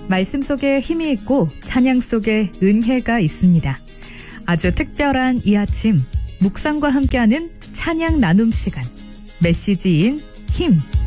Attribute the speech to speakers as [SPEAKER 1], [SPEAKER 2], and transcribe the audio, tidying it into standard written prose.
[SPEAKER 1] 말씀 속에 힘이 있고 찬양 속에 은혜가 있습니다. 아주 특별한 이 아침 묵상과 함께하는 찬양 나눔 시간, 메시지인 힘.